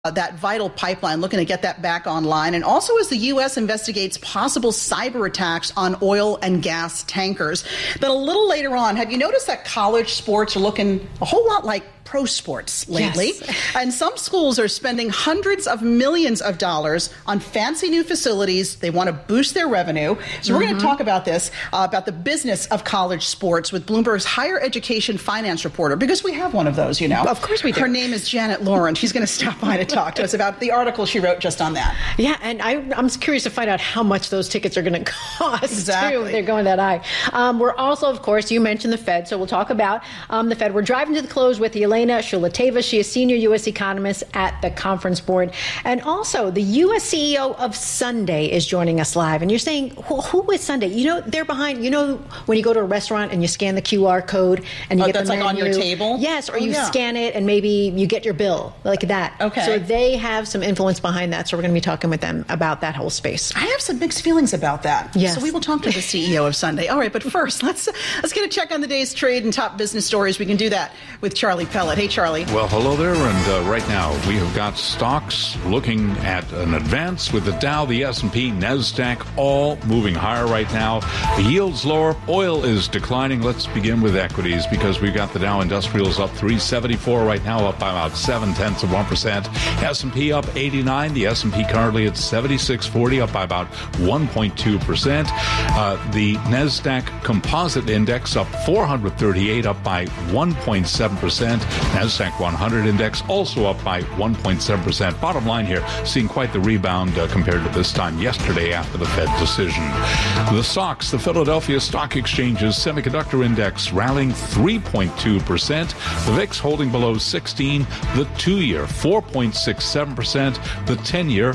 that vital pipeline, looking to get that back online. And also as the U.S. investigates possible cyber attacks on oil and gas tankers. Then a little later on, have you noticed that college sports are looking a whole lot like pro sports lately? Yes. And some schools are spending hundreds of millions of dollars on fancy new facilities. They want to boost their revenue. So we're going to talk about this, about the business of college sports with Bloomberg's higher education finance reporter, because we have one of those, you know. Of course we do. Her name is Janet Lauren. She's going to stop by to talk to us about the article she wrote just on that. Yeah, and I'm curious to find out how much those tickets are going to cost, exactly. too. They're going that high. We're also, of course, you mentioned the Fed, so we'll talk about the Fed. We're driving to the close with Elena Shulateva. She is senior U.S. economist at the Conference Board. And also, the U.S. CEO of Sunday is joining us live. And you're saying, who is Sunday? You know, they're behind, you know, when you go to a restaurant and you scan the QR code and you get the menu. That's like on your table? Yes, or you scan it and maybe you get your bill, like that. Okay. So they have some influence behind that. So we're going to be talking with them about that whole space. I have some mixed feelings about that. Yes. So we will talk to the CEO of Sunday. All right, but first, let's get a check on the day's trade and top business stories. We can do that with Charlie Pellet. Hey, Charlie. Well, hello there, and right now we have got stocks looking at an advance with the Dow, the S&P, NASDAQ, all moving higher right now. The yield's lower. Oil is declining. Let's begin with equities because we've got the Dow Industrials up 374 right now, up by about 0.7%. S&P up 89. The S&P currently at 7640, up by about 1.2%. The NASDAQ Composite Index up 438, up by 1.7%. NASDAQ 100 Index also up by 1.7%. Bottom line here, seeing quite the rebound compared to this time yesterday after the Fed decision. The SOX, the Philadelphia Stock Exchange's Semiconductor Index, rallying 3.2%. The VIX holding below 16. The 2-year 4.67%. The 10-year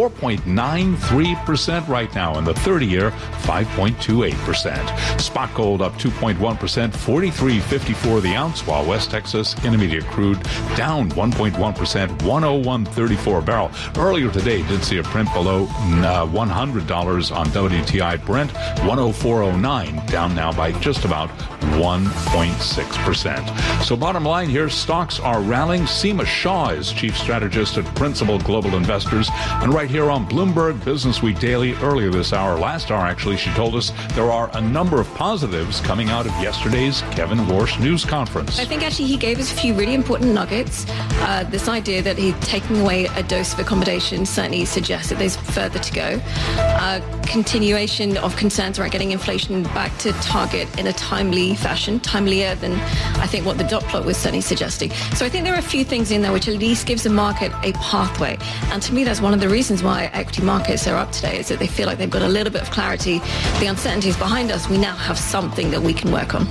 4.93% right now, and the 30-year 5.28%. Spot gold up 2.1%, 43.54 the ounce, while West Texas Intermediate crude down 1.1%, 101.34 a barrel. Earlier today, did see a print below $100 on WTI Brent, 104.09, down now by just about 1.6%. So bottom line here, stocks are rallying. Seema Shah is chief strategist at Principal Global Investors. And right here on Bloomberg Business Week Daily, earlier this hour, last hour actually, she told us there are a number of positives coming out of yesterday's Kevin Warsh news conference. I think actually he gave us a few really important nuggets. This idea that he's taking away a dose of accommodation certainly suggests that there's further to go. Continuation of concerns around getting inflation back to target in a timely fashion, timelier than I think what the dot plot was certainly suggesting. So I think there are a few things in there which at least gives the market a pathway. And to me, that's one of the reasons why equity markets are up today, is that they feel like they've got a little bit of clarity. The uncertainty is behind us. We now have something that we can work on.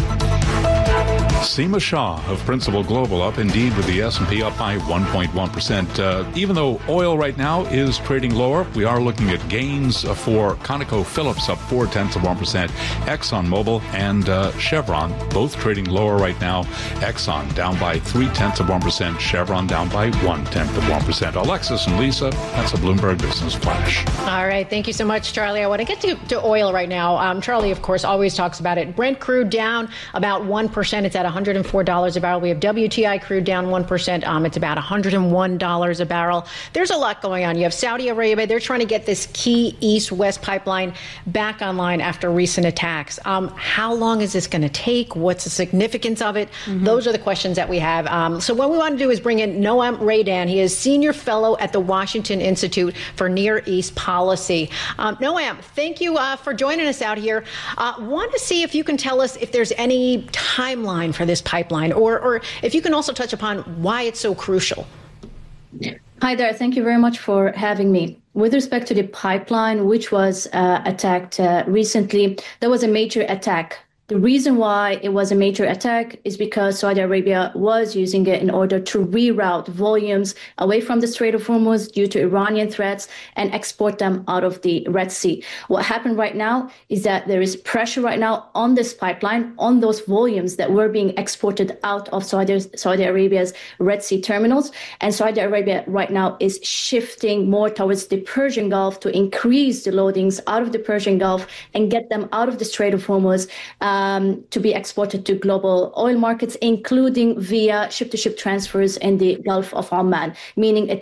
Seema Shah of Principal Global up indeed with the S&P up by 1.1%. Even though oil right now is trading lower, we are looking at gains for ConocoPhillips up 0.4%, ExxonMobil and Chevron both trading lower right now. Exxon down by 0.3%, Chevron down by 0.1%. Alexis and Lisa, that's a Bloomberg Business Flash. All right, thank you so much, Charlie. I want to get to oil right now. Charlie, of course, always talks about it. Brent crude down about 1%. It's at $104 a barrel. We have WTI crude down 1%. It's about $101 a barrel. There's a lot going on. You have Saudi Arabia. They're trying to get this key east-west pipeline back online after recent attacks. How long is this going to take? What's the significance of it? Those are the questions that we have. So what we want to do is bring in Noam Raydan. He is senior fellow at the Washington Institute for Near East Policy. Noam, thank you for joining us out here. Want to see if you can tell us if there's any timeline for this pipeline, or if you can also touch upon why it's so crucial. Hi there. Thank you very much for having me. With respect to the pipeline, which was attacked recently, there was a major attack. The reason why it was a major attack is because Saudi Arabia was using it in order to reroute volumes away from the Strait of Hormuz due to Iranian threats and export them out of the Red Sea. What happened right now is that there is pressure right now on this pipeline, on those volumes that were being exported out of Saudi Arabia's Red Sea terminals. And Saudi Arabia right now is shifting more towards the Persian Gulf to increase the loadings out of the Persian Gulf and get them out of the Strait of Hormuz to be exported to global oil markets, including via ship-to-ship transfers in the Gulf of Oman, meaning it